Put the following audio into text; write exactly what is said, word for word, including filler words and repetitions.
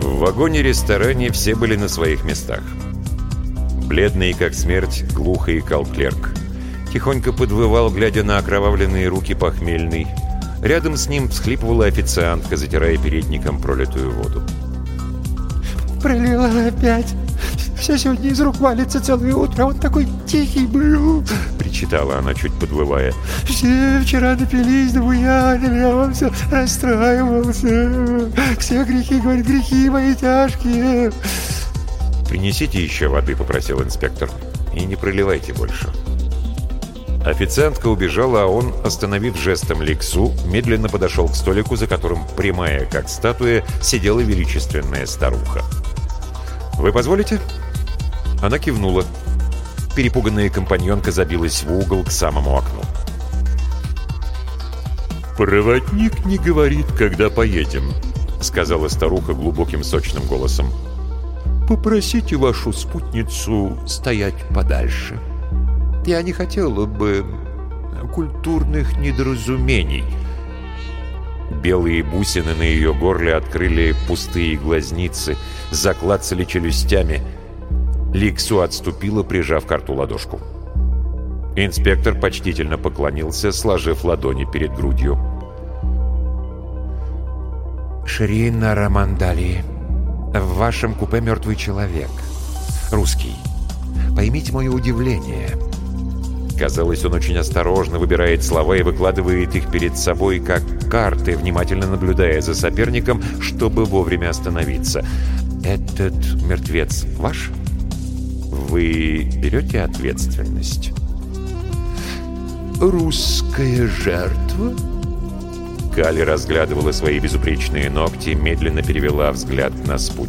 В вагоне-ресторане все были на своих местах. Бледный, как смерть, глухо икал клерк. Тихонько подвывал, глядя на окровавленные руки похмельный. Рядом с ним всхлипывала официантка, затирая передником пролитую воду. «Пролила опять. Все сегодня из рук валится целое утро. Он такой тихий был!» — причитала она, чуть подвывая. «Все вчера напились, добуянили, а он все расстраивался. Все грехи, говорит, грехи мои тяжкие». «Принесите еще воды», — попросил инспектор. «И не проливайте больше». Официантка убежала, а он, остановив жестом Ликсу, медленно подошел к столику, за которым, прямая как статуя, сидела величественная старуха. «Вы позволите?» Она кивнула. Перепуганная компаньонка забилась в угол к самому окну. «Проводник не говорит, когда поедем», — сказала старуха глубоким сочным голосом. «Попросите вашу спутницу стоять подальше. Я не хотела бы культурных недоразумений». Белые бусины на ее горле открыли пустые глазницы, заклацали челюстями. Ликсу отступила, прижав к рту ладошку. Инспектор почтительно поклонился, сложив ладони перед грудью. «Ширина Рамандали, в вашем купе мертвый человек. Русский. Поймите мое удивление». Казалось, он очень осторожно выбирает слова и выкладывает их перед собой, как карты, внимательно наблюдая за соперником, чтобы вовремя остановиться. «Этот мертвец ваш? Вы берете ответственность?» «Русская жертва?» Кали разглядывала свои безупречные ногти, медленно перевела взгляд на спутника.